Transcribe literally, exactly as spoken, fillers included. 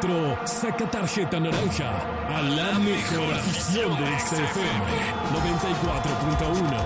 cuatro, saca tarjeta naranja a la mejor afición de X F M noventa y cuatro punto uno.